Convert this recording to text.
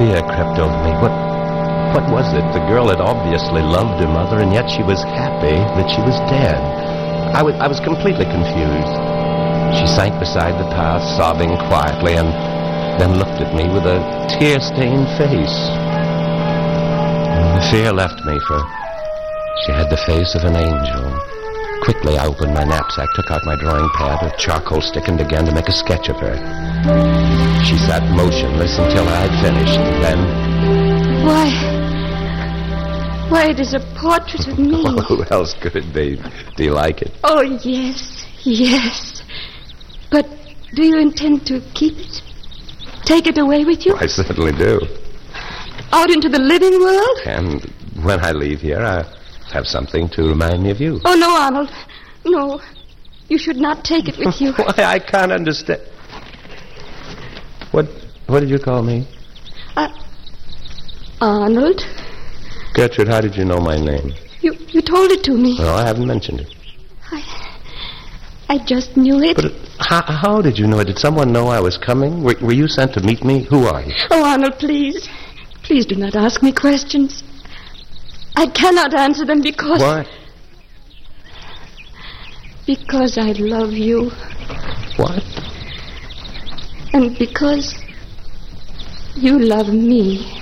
fear crept over me. What was it? The girl had obviously loved her mother, and yet she was happy that she was dead. I was completely confused. She sank beside the path, sobbing quietly, and then looked at me with a tear-stained face. The fear left me, for she had the face of an angel. Quickly, I opened my knapsack, took out my drawing pad, a charcoal stick, and began to make a sketch of her. She sat motionless until I had finished, and then... Why, it is a portrait of me. Well, who else could it be? Do you like it? Oh, yes. But do you intend to keep it? Take it away with you? I certainly do. Out into the living world? And when I leave here, I'll have something to remind me of you. Oh, no, Arnold. No. You should not take it with you. Why, I can't understand. What did you call me? Arnold. Gertrude, how did you know my name? You told it to me. No, I haven't mentioned it. I just knew it. But how did you know it? Did someone know I was coming? Were you sent to meet me? Who are you? Oh, Arnold, please. Please do not ask me questions. I cannot answer them because... Why? Because I love you. What? And because you love me.